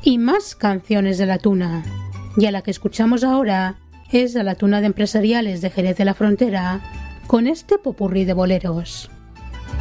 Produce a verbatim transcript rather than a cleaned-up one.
y más canciones de la tuna. Y a la que escuchamos ahora es a la Tuna de Empresariales de Jerez de la Frontera con este popurrí de boleros.